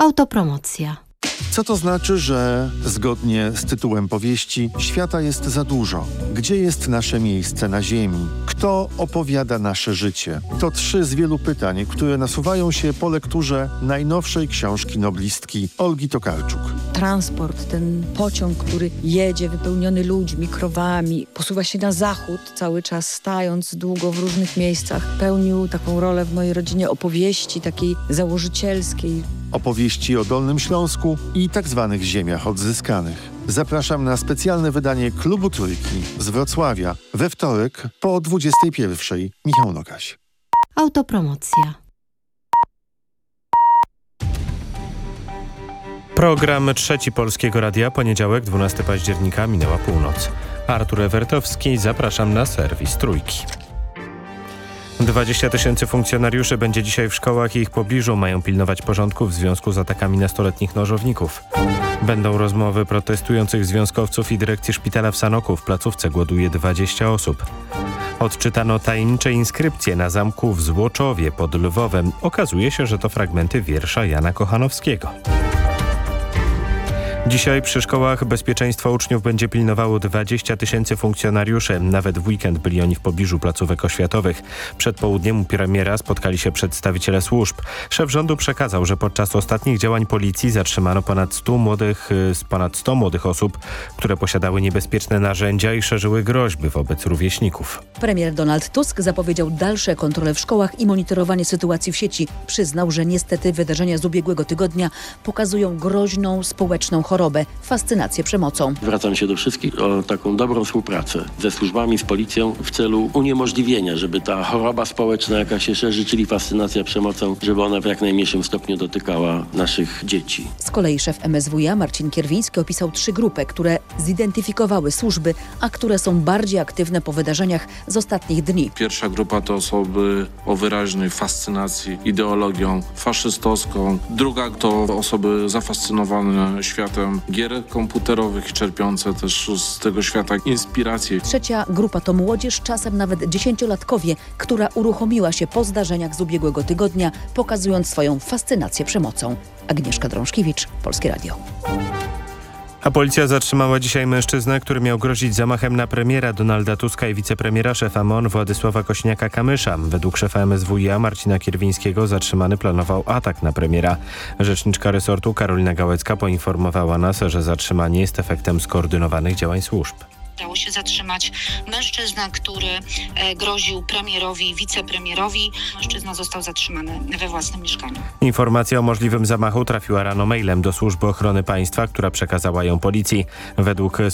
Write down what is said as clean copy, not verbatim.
Autopromocja. Co to znaczy, że zgodnie z tytułem powieści świata jest za dużo? Gdzie jest nasze miejsce na ziemi? Kto opowiada nasze życie? To 3 z wielu pytań, które nasuwają się po lekturze najnowszej książki noblistki Olgi Tokarczuk. Transport, ten pociąg, który jedzie wypełniony ludźmi, krowami, posuwa się na zachód cały czas, stając długo w różnych miejscach. Pełnił taką rolę w mojej rodzinie opowieści takiej założycielskiej. Opowieści o Dolnym Śląsku i tak zwanych ziemiach odzyskanych. Zapraszam na specjalne wydanie Klubu Trójki z Wrocławia we wtorek po 21:00. Michał Nogaś. Autopromocja. Program Trzeci Polskiego Radia, poniedziałek, 12 października, minęła północ. Artur Ewertowski, zapraszam na serwis Trójki. 20 000 funkcjonariuszy będzie dzisiaj w szkołach i ich pobliżu. Mają pilnować porządku w związku z atakami nastoletnich nożowników. Będą rozmowy protestujących związkowców i dyrekcji szpitala w Sanoku. W placówce głoduje 20 osób. Odczytano tajemnicze inskrypcje na zamku w Złoczowie pod Lwowem. Okazuje się, że to fragmenty wiersza Jana Kochanowskiego. Dzisiaj przy szkołach bezpieczeństwa uczniów będzie pilnowało 20 000 funkcjonariuszy. Nawet w weekend byli oni w pobliżu placówek oświatowych. Przed południem premiera spotkali się przedstawiciele służb. Szef rządu przekazał, że podczas ostatnich działań policji zatrzymano ponad 100 młodych osób, które posiadały niebezpieczne narzędzia i szerzyły groźby wobec rówieśników. Premier Donald Tusk zapowiedział dalsze kontrole w szkołach i monitorowanie sytuacji w sieci. Przyznał, że niestety wydarzenia z ubiegłego tygodnia pokazują groźną społeczną chorobę, fascynację przemocą. Zwracam się do wszystkich o taką dobrą współpracę ze służbami, z policją w celu uniemożliwienia, żeby ta choroba społeczna, jaka się szerzy, czyli fascynacja przemocą, żeby ona w jak najmniejszym stopniu dotykała naszych dzieci. Z kolei szef MSWiA Marcin Kierwiński opisał 3 grupy, które zidentyfikowały służby, a które są bardziej aktywne po wydarzeniach z ostatnich dni. Pierwsza grupa to osoby o wyraźnej fascynacji ideologią faszystowską. Druga to osoby zafascynowane światem gier komputerowych, czerpiące też z tego świata inspiracji. Trzecia grupa to młodzież, czasem nawet 10-latkowie, która uruchomiła się po zdarzeniach z ubiegłego tygodnia, pokazując swoją fascynację przemocą. Agnieszka Drążkiewicz, Polskie Radio. A policja zatrzymała dzisiaj mężczyznę, który miał grozić zamachem na premiera Donalda Tuska i wicepremiera szefa MON Władysława Kosiniaka-Kamysza. Według szefa MSWiA Marcina Kierwińskiego zatrzymany planował atak na premiera. Rzeczniczka resortu Karolina Gałecka poinformowała nas, że zatrzymanie jest efektem skoordynowanych działań służb. Udało się zatrzymać mężczyznę, który groził premierowi, wicepremierowi. Mężczyzna został zatrzymany we własnym mieszkaniu. Informacja o możliwym zamachu trafiła rano mailem do Służby Ochrony Państwa, która przekazała ją policji. Według